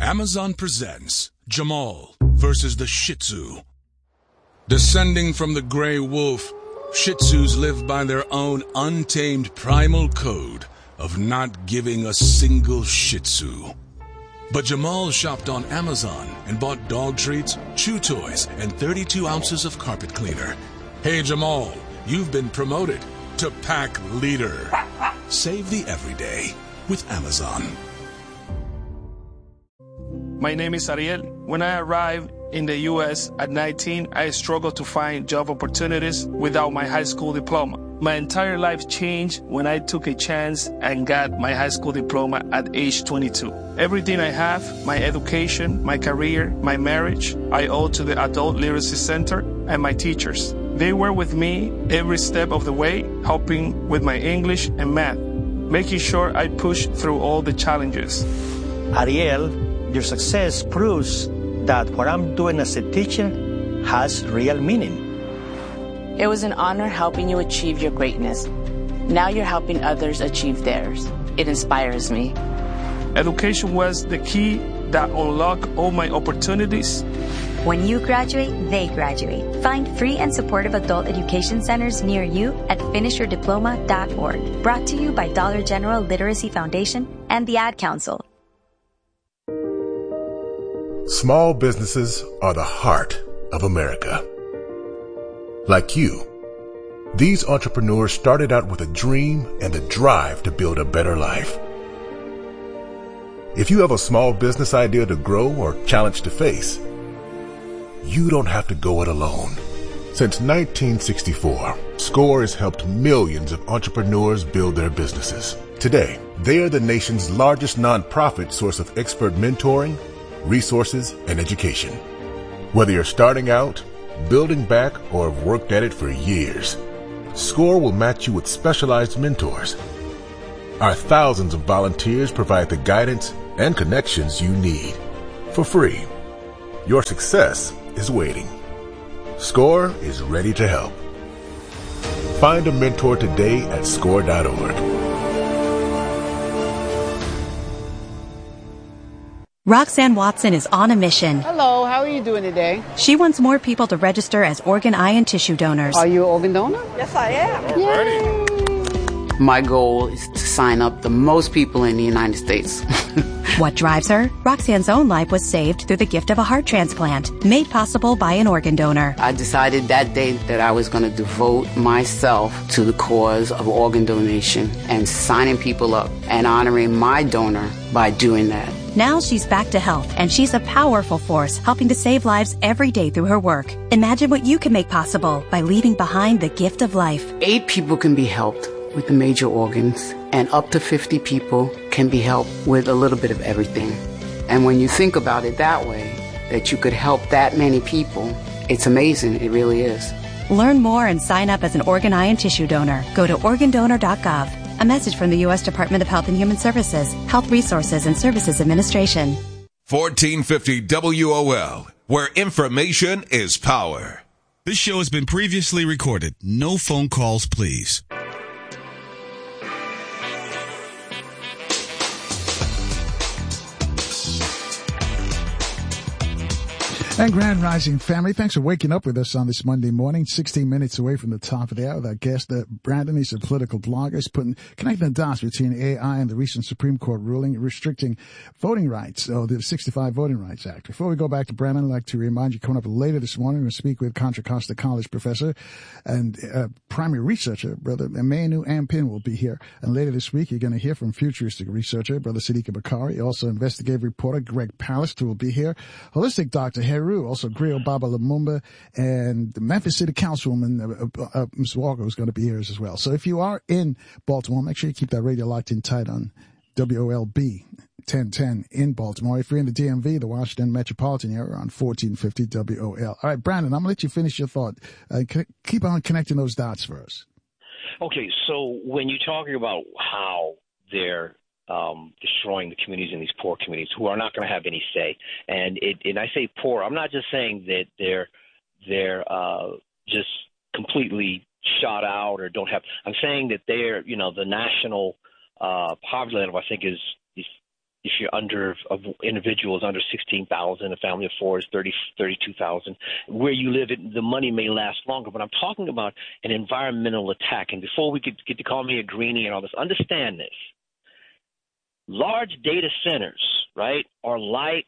Amazon presents Jamal versus the Shih Tzu. Descending from the gray wolf, Shih Tzus live by their own untamed primal code of not giving a single Shih Tzu. But Jamal shopped on Amazon and bought dog treats, chew toys, and 32 ounces of carpet cleaner. Hey Jamal, you've been promoted to pack leader. Save the everyday with Amazon. My name is Ariel. When I arrived in the U.S. at 19, I struggled to find job opportunities without my high school diploma. My entire life changed when I took a chance and got my high school diploma at age 22. Everything I have, my education, my career, my marriage, I owe to the Adult Literacy Center and my teachers. They were with me every step of the way, helping with my English and math, making sure I pushed through all the challenges. Ariel, your success proves that what I'm doing as a teacher has real meaning. It was an honor helping you achieve your greatness. Now you're helping others achieve theirs. It inspires me. Education was the key that unlocked all my opportunities. When you graduate, they graduate. Find free and supportive adult education centers near you at finishyourdiploma.org. Brought to you by Dollar General Literacy Foundation and the Ad Council. Small businesses are the heart of America. Like you, these entrepreneurs started out with a dream and the drive to build a better life. If you have a small business idea to grow or challenge to face, you don't have to go it alone. Since 1964, SCORE has helped millions of entrepreneurs build their businesses. Today, they are the nation's largest nonprofit source of expert mentoring, resources, and education. Whether you're starting out, building back, or have worked at it for years, SCORE will match you with specialized mentors. Our thousands of volunteers provide the guidance and connections you need for free. Your success is waiting. SCORE is ready to help. Find a mentor today at SCORE.org. Roxanne Watson is on a mission. Hello, how are you doing today? She wants more people to register as organ, eye, and tissue donors. Are you an organ donor? Yes, I am. Yay. My goal is to sign up the most people in the United States. What drives her? Roxanne's own life was saved through the gift of a heart transplant, made possible by an organ donor. I decided that day that I was going to devote myself to the cause of organ donation and signing people up and honoring my donor by doing that. Now she's back to health, and she's a powerful force helping to save lives every day through her work. Imagine what you can make possible by leaving behind the gift of life. 8 people can be helped with the major organs, and up to 50 people can be helped with a little bit of everything. And when you think about it that way, that you could help that many people, it's amazing. It really is. Learn more and sign up as an organ, eye, and tissue donor. Go to organdonor.gov. A message from the U.S. Department of Health and Human Services, Health Resources and Services Administration. 1450 WOL, where information is power. This show has been previously recorded. No phone calls, please. And Grand Rising family, thanks for waking up with us on this Monday morning, 16 minutes away from the top of the hour with our guest, Brandon. He's a political blogger. He's connecting the dots between AI and the recent Supreme Court ruling restricting voting rights, the 65 Voting Rights Act. Before we go back to Brandon, I'd like to remind you, coming up later this morning, we'll speak with Contra Costa College professor and primary researcher, Brother Emmanuel Ampin will be here. And later this week, you're going to hear from futuristic researcher, Brother Siddiqa Bakari, also investigative reporter Greg Palast, who will be here, holistic doctor Heru, also Griot Baba Lumumba, and the Memphis City Councilwoman, Ms. Walker, who's going to be here as well. So if you are in Baltimore, make sure you keep that radio locked in tight on WOLB 1010 in Baltimore. If you're in the DMV, the Washington metropolitan area, on 1450 WOL. All right, Brandon, I'm going to let you finish your thought. Keep on connecting those dots for us. Okay, so when you're talking about how they're destroying the communities in these poor communities who are not going to have any say. And I say poor, I'm not just saying that they're just completely shot out or don't have. I'm saying that they're, the national poverty level, I think, is if you're under of individuals under 16,000, a family of four is 32,000. Where you live, the money may last longer. But I'm talking about an environmental attack. And before we get to call me a greenie and all this, understand this: large data centers, right, are like,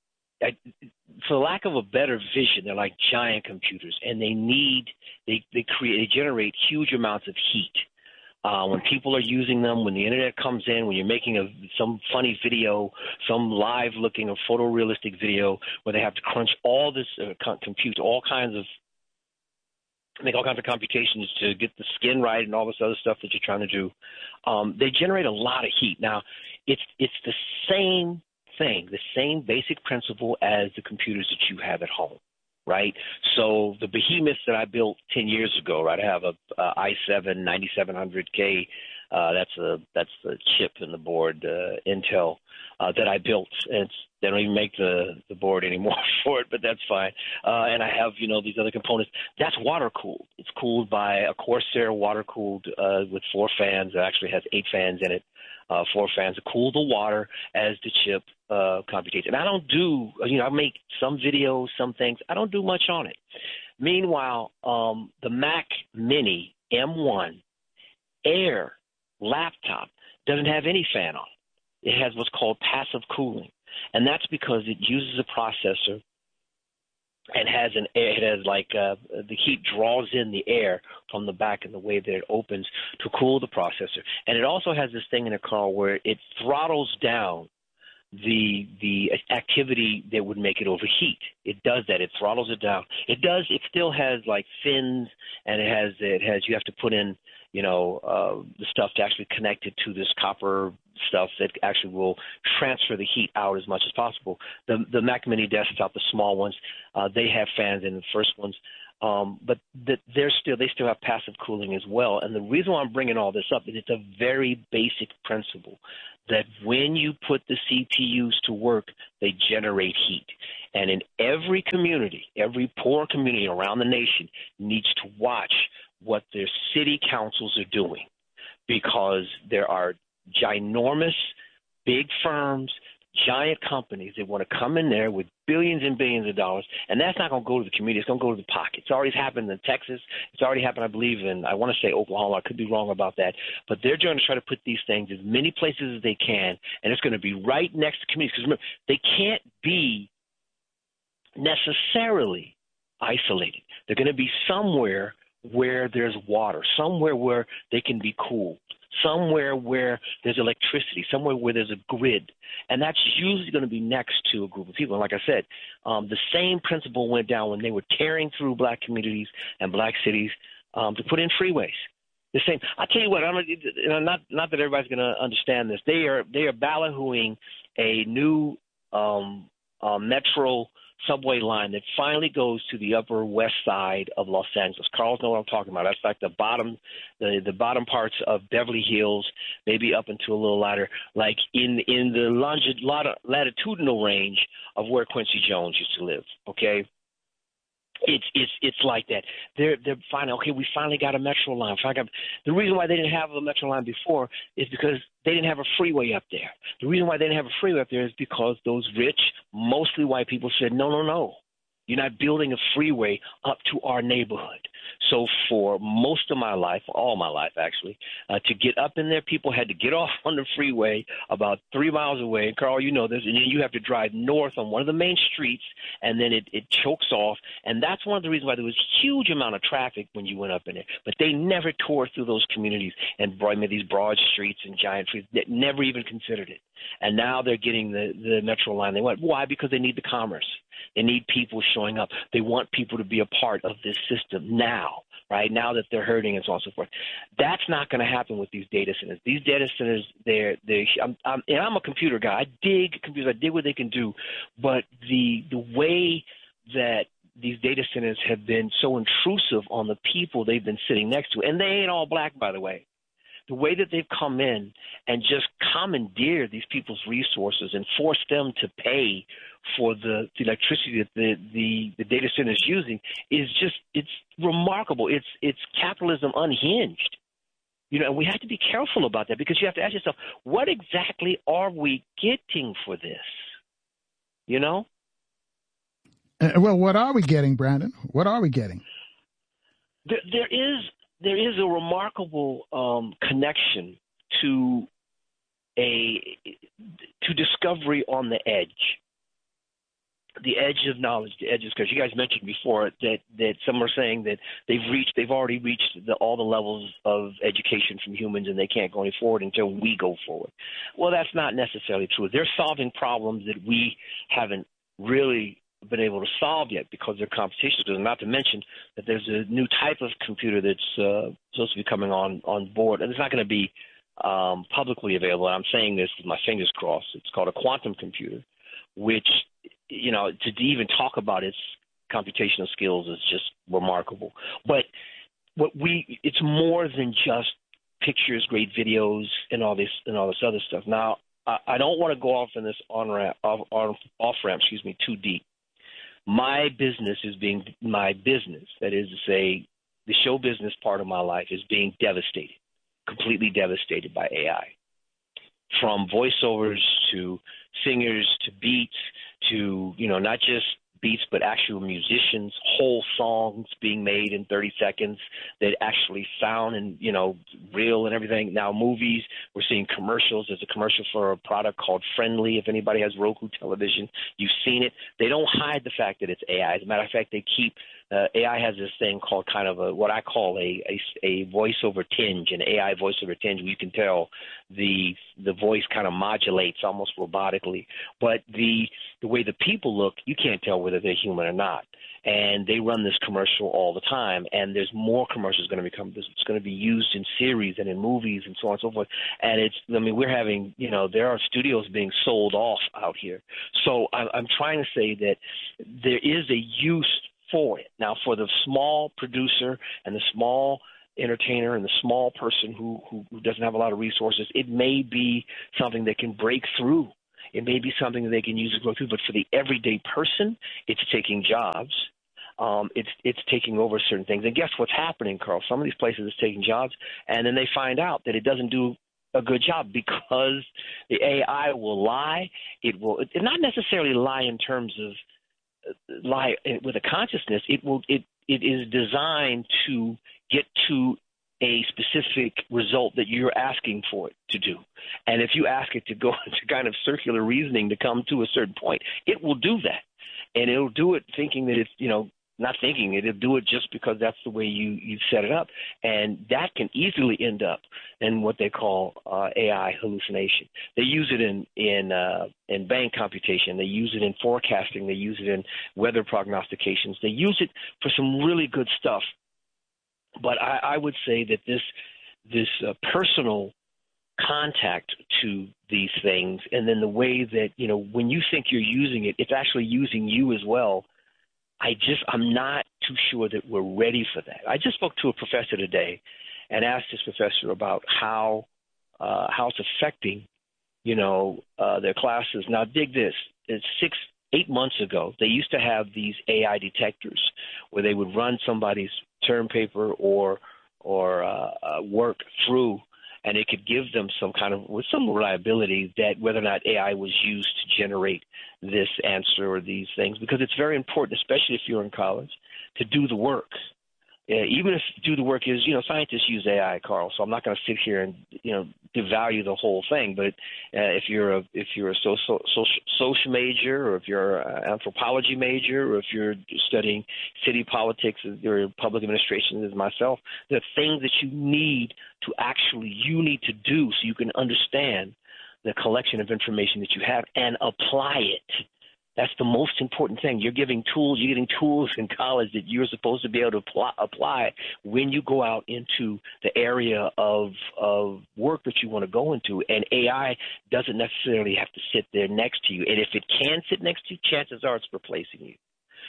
for lack of a better vision, they're like giant computers, and they generate huge amounts of heat. When people are using them, when the internet comes in, when you're making some funny video, some live-looking or photorealistic video, where they have to crunch all this, compute all kinds of, make all kinds of computations to get the skin right and all this other stuff that you're trying to do, they generate a lot of heat. Now, it's the same thing, the same basic principle as the computers that you have at home. Right, so the behemoths that I built 10 years ago, right? I have a i7 9700K. That's the chip in the board, Intel, that I built. And they don't even make the board anymore for it, but that's fine. And I have these other components. That's water cooled. It's cooled by a Corsair water cooled with 4 fans. It actually has 8 fans in it. 4 fans to cool the water as the chip computates. And I don't do, I make some videos, some things. I don't do much on it. Meanwhile, the Mac Mini M1 Air laptop doesn't have any fan on it. It has what's called passive cooling. And that's because it uses a processor and it has the heat draws in the air from the back in the way that it opens to cool the processor. And it also has this thing in the car where it throttles down the activity that would make it overheat. It does that. It throttles it down. It still has like fins, and it has you have to put in the stuff to actually connect it to this copper stuff that actually will transfer the heat out as much as possible. The Mac Mini desktop, the small ones, they have fans in the first ones, but they still have passive cooling as well. And the reason why I'm bringing all this up is it's a very basic principle that when you put the CPUs to work, they generate heat. And in every community, every poor community around the nation needs to watch what their city councils are doing, because there are ginormous, big firms, giant companies that want to come in there with billions and billions of dollars, and that's not going to go to the community. It's going to go to the pocket. It's already happened in Texas. It's already happened, I believe, I want to say Oklahoma. I could be wrong about that. But they're going to try to put these things as many places as they can, and it's going to be right next to communities. Because remember, they can't be necessarily isolated. They're going to be somewhere where there's water, somewhere where they can be cooled, somewhere where there's electricity, somewhere where there's a grid. And that's usually going to be next to a group of people. And like I said, the same principle went down when they were tearing through black communities and black cities to put in freeways. The same. I tell you what, not that everybody's going to understand this. They are ballyhooing a new metro subway line that finally goes to the Upper West Side of Los Angeles. Carl's know what I'm talking about. That's like the bottom parts of Beverly Hills, maybe up into a little ladder, like in the latitudinal range of where Quincy Jones used to live. Okay. It's like that. They're finally, okay, we finally got a metro line. The reason why they didn't have a metro line before is because they didn't have a freeway up there. The reason why they didn't have a freeway up there is because those rich, mostly white people said, no. You're not building a freeway up to our neighborhood. So for most of my life, all my life actually, to get up in there, people had to get off on the freeway about 3 miles away. And Carl, you know this. And then you have to drive north on one of the main streets, and then it chokes off. And that's one of the reasons why there was a huge amount of traffic when you went up in there. But they never tore through those communities and brought me these broad streets and giant trees. They never even considered it. And now they're getting the metro line they want. Why? Because they need the commerce. They need people showing up. They want people to be a part of this system now, right? Now that they're hurting and so on and so forth. That's not going to happen with these data centers. These data centers, I'm a computer guy. I dig computers. I dig what they can do. But the way that these data centers have been so intrusive on the people they've been sitting next to, and they ain't all black, by the way. The way that they've come in and just commandeered these people's resources and forced them to pay for the electricity that the data center is using is just, it's remarkable. It's capitalism unhinged. You know, and we have to be careful about that, because you have to ask yourself, what exactly are we getting for this? You know? Well, what are we getting, Brandon? What are we getting? There is a remarkable connection to discovery on the edge. The edge of knowledge, the edge of discovery. You guys mentioned before that some are saying that they've already reached all the levels of education from humans, and they can't go any forward until we go forward. Well, that's not necessarily true. They're solving problems that we haven't really been able to solve yet because they're computations. Not to mention that there's a new type of computer that's supposed to be coming on board, and it's not going to be publicly available. I'm saying this with my fingers crossed. It's called a quantum computer, which, you know, to even talk about its computational skills is just remarkable. But it's more than just pictures, great videos, and all this other stuff. Now, I don't want to go off in this off ramp, too deep. My business is my business. That is to say, the show business part of my life is being devastated, completely devastated by AI. From voiceovers to singers to beats to, you know, not just beats, but actual musicians, whole songs being made in 30 seconds that actually sound and, you know, real and everything. Now movies, we're seeing commercials. There's a commercial for a product called Friendly. If anybody has Roku television, you've seen it. They don't hide the fact that it's AI. As a matter of fact, they keep AI has this thing called kind of what I call a voiceover tinge, an AI voiceover tinge, where you can tell the voice kind of modulates almost robotically. But the way the people look, you can't tell whether they're human or not. And they run this commercial all the time, and there's more commercials going to become. It's going to be used in series and in movies and so on and so forth. And we're having, you know, there are studios being sold off out here. So I'm trying to say that there is a use for it. Now, for the small producer and the small entertainer and the small person who doesn't have a lot of resources, it may be something that can break through. It may be something that they can use to go through. But for the everyday person, it's taking jobs. It's taking over certain things. And guess what's happening, Carl? Some of these places it's taking jobs, and then they find out that it doesn't do a good job because the AI will lie. It will not necessarily lie in terms of lie with a consciousness. It is designed to get to a specific result that you're asking for it to do. And if you ask it to go into kind of circular reasoning to come to a certain point, it will do that. And it'll do it thinking that it's, you know, not thinking it. It'll do it just because that's the way you set it up. And that can easily end up in what they call AI hallucination. They use it in bank computation. They use it in forecasting. They use it in weather prognostications. They use it for some really good stuff. But I would say that this personal contact to these things, and then the way that, you know, when you think you're using it, it's actually using you as well. I'm not too sure that we're ready for that. I just spoke to a professor today and asked this professor about how it's affecting, you know, their classes. Now, dig this. It's 8 months ago, they used to have these AI detectors where they would run somebody's term paper or work through, and it could give them with some reliability that whether or not AI was used to generate this answer or these things, because it's very important, especially if you're in college, to do the work. Even if do the work is, you know, scientists use AI, Carl, so I'm not going to sit here and, you know, devalue the whole thing. But if you're a social major, or if you're an anthropology major, or if you're studying city politics or public administration as myself, the things that you need to do so you can understand the collection of information that you have and apply it. That's the most important thing. You're getting tools in college that you're supposed to be able to apply when you go out into the area of work that you want to go into. And AI doesn't necessarily have to sit there next to you. And if it can sit next to you, chances are it's replacing you.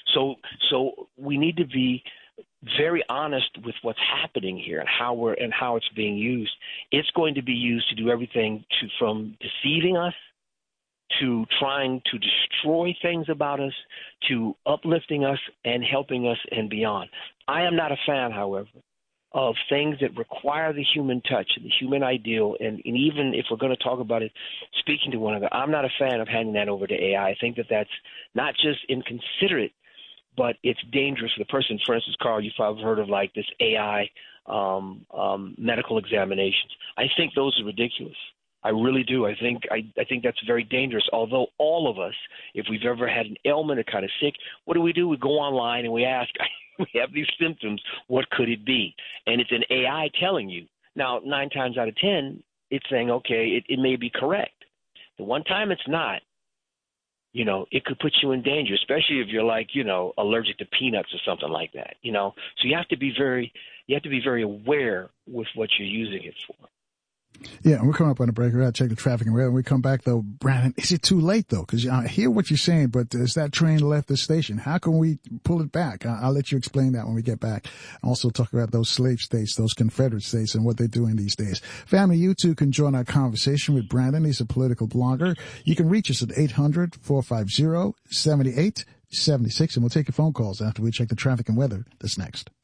So we need to be very honest with what's happening here and how it's being used. It's going to be used to do everything from deceiving us, to trying to destroy things about us, to uplifting us and helping us and beyond. I am not a fan, however, of things that require the human touch, the human ideal, and even if we're going to talk about it, speaking to one another, I'm not a fan of handing that over to AI. I think that that's not just inconsiderate, but it's dangerous for the person. For instance, Carl, you've probably heard of like this AI medical examinations. I think those are ridiculous. I really do. I think that's very dangerous. Although all of us, if we've ever had an ailment or kind of sick, what do? We go online and we ask, we have these symptoms, what could it be? And it's an AI telling you. Now, 9 times out of 10, it's saying, okay, it may be correct. The one time it's not, it could put you in danger, especially if you're like, allergic to peanuts or something like that, So you have to be very aware with what you're using it for. Yeah, and we're coming up on a break. We're going to check the traffic and weather. When we come back, though, Brandon, is it too late, though? Because I hear what you're saying, but has that train left the station? How can we pull it back? I'll let you explain that when we get back. Also talk about those slave states, those Confederate states, and what they're doing these days. Family, you too can join our conversation with Brandon. He's a political blogger. You can reach us at 800-450-7876, and we'll take your phone calls after we check the traffic and weather. That's next.